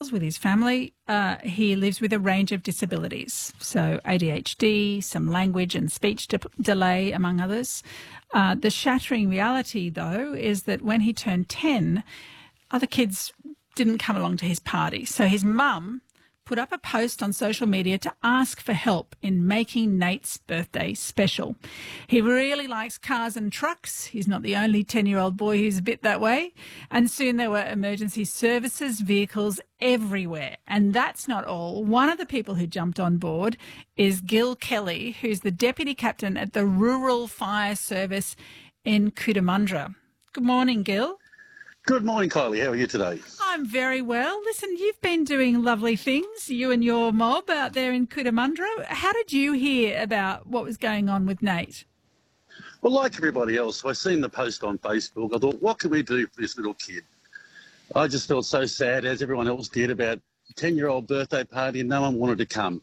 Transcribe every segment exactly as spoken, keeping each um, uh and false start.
with his family. Uh, he lives with a range of disabilities, so A D H D, some language and speech de- delay, among others. Uh, the shattering reality, though, is that when he turned ten, other kids didn't come along to his party. So his mum put up a post on social media to ask for help in making Nate's birthday special. He really likes cars and trucks. He's not the only ten-year-old boy who's a bit that way. And soon there were emergency services, vehicles everywhere. And that's not all. One of the people who jumped on board is Gil Kelly, who's the deputy captain at the Rural Fire Service in Cootamundra. Good morning, Gil. Good morning, Kylie. How are you today? I'm very well. Listen, you've been doing lovely things, you and your mob out there in Cootamundra. How did you hear about what was going on with Nate? Well, like everybody else, I seen the post on Facebook. I thought, what can we do for this little kid? I just felt so sad, as everyone else did, about a ten-year-old birthday party and no one wanted to come.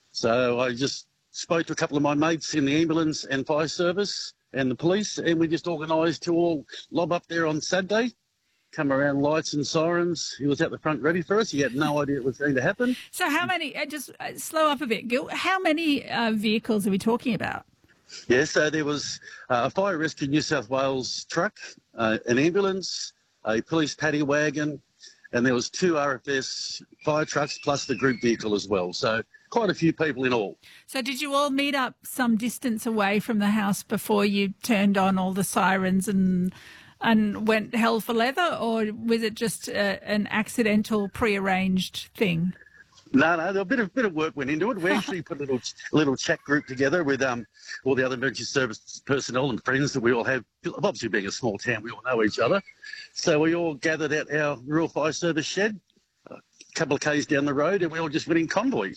So I just spoke to a couple of my mates in the ambulance and fire service and the police, and we just organised to all lob up there on Saturday. Come around, lights and sirens. He was out the front ready for us. He had no idea it was going to happen. So how many, uh, just uh, slow up a bit, Gil, how many uh, vehicles are we talking about? Yeah, so there was uh, a Fire Rescue New South Wales truck, uh, an ambulance, a police paddy wagon, and there was two R F S fire trucks plus the group vehicle as well. So quite a few people in all. So did you all meet up some distance away from the house before you turned on all the sirens and... and went hell for leather, or was it just uh, an accidental prearranged thing? No, no, a bit of bit of work went into it. We actually put a little little chat group together with um all the other emergency service personnel and friends that we all have. Obviously, being a small town, we all know each other. So we all gathered at our Rural Fire Service shed, a couple of k's down the road, and we all just went in convoy.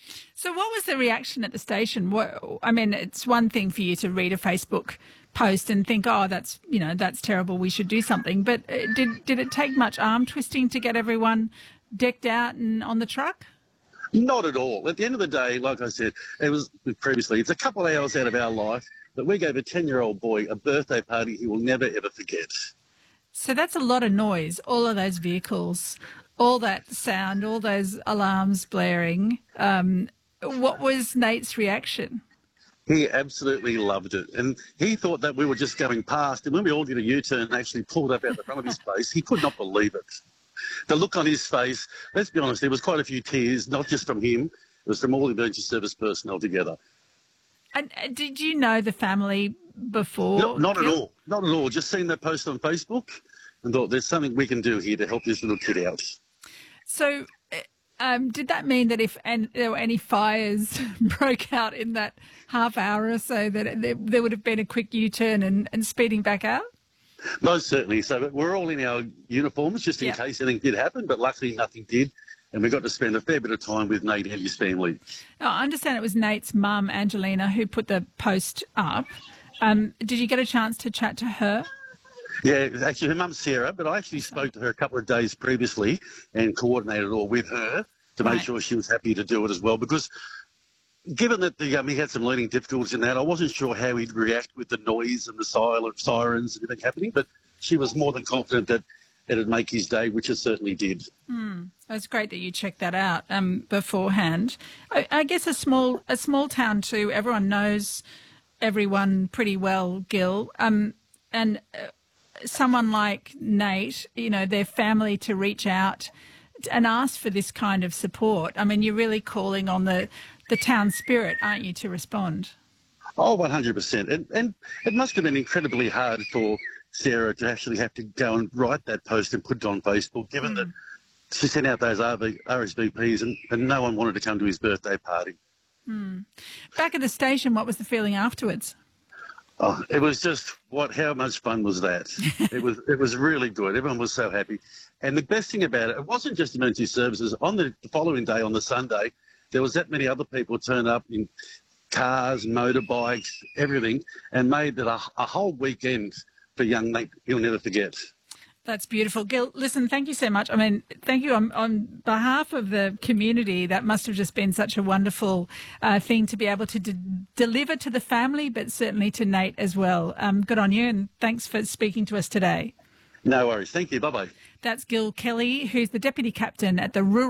So what was the reaction at the station? What, I mean, it's one thing for you to read a Facebook post and think, oh, that's, you know, that's terrible, we should do something. But uh, did did it take much arm twisting to get everyone decked out and on the truck? Not at all. At the end of the day, like I said, it was previously, it's a couple of hours out of our life that we gave a ten-year-old boy a birthday party he will never, ever forget. So that's a lot of noise, all of those vehicles, all that sound, all those alarms blaring. Um, what was Nate's reaction? He absolutely loved it. And he thought that we were just going past. And when we all did a U-turn and actually pulled up out the front of his face, he could not believe it. The look on his face, let's be honest, there was quite a few tears, not just from him. It was from all the emergency service personnel together. And uh, did you know the family before? No, not at Gil? all. Not at all. Just seen that post on Facebook and thought there's something we can do here to help this little kid out. So um, did that mean that if and there were any fires broke out in that half hour or so, that there, there would have been a quick U-turn and, and speeding back out? Most certainly. So we're all in our uniforms just in Yep. case anything did happen, but luckily nothing did. And we got to spend a fair bit of time with Nate and his family. Now, I understand it was Nate's mum, Angelina, who put the post up. Um, did you get a chance to chat to her? Yeah, actually, her mum's Sarah, but I actually spoke to her a couple of days previously and coordinated it all with her to make Right. sure she was happy to do it as well. Because given that the, um, he had some learning difficulties in that, I wasn't sure how he'd react with the noise and the silent sirens and everything happening, but she was more than confident that it'd make his day, which it certainly did. Mm, it's great that you checked that out um, beforehand. I, I guess a small a small town too. Everyone knows everyone pretty well, Gil. Um, and uh, someone like Nate, you know, their family to reach out and ask for this kind of support. I mean, you're really calling on the, the town spirit, aren't you, to respond? Oh, one hundred percent. And, and it must have been incredibly hard for Sarah to actually have to go and write that post and put it on Facebook, given mm. that she sent out those R S V Ps and, and no one wanted to come to his birthday party. Mm. Back at the station, what was the feeling afterwards? Oh, it was just what? How much fun was that? it was it was really good. Everyone was so happy, and the best thing about it, it wasn't just emergency services. On the following day, on the Sunday, there was that many other people turned up in cars, motorbikes, everything, and made it a, a whole weekend for young Nate he'll never forget. That's beautiful. Gil, listen, thank you so much. I mean, thank you on, on behalf of the community. That must have just been such a wonderful uh, thing to be able to de- deliver to the family, but certainly to Nate as well. Um, good on you, and thanks for speaking to us today. No worries. Thank you. Bye-bye. That's Gil Kelly, who's the Deputy Captain at the Rural